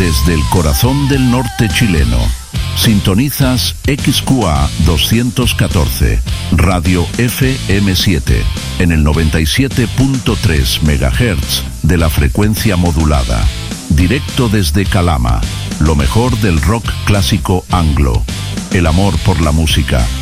desde el corazón del norte chileno. Sintonizas XQA 214, Radio FM7, en el 97.3 MHz de la frecuencia modulada. Directo desde Calama, lo mejor del rock clásico anglo. El amor por la música